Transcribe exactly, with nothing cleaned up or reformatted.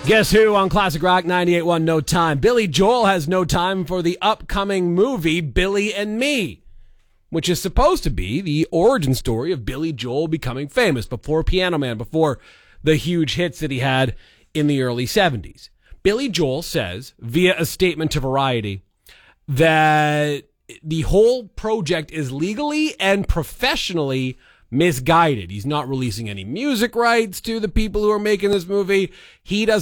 Guess who on Classic Rock ninety-eight point one No Time? Billy Joel has no time for the upcoming movie Billy and Me, which is supposed to be the origin story of Billy Joel becoming famous before Piano Man, before the huge hits that he had in the early seventies. Billy Joel says, via a statement to Variety, that the whole project is legally and professionally misguided. He's not releasing any music rights to the people who are making this movie. He doesn't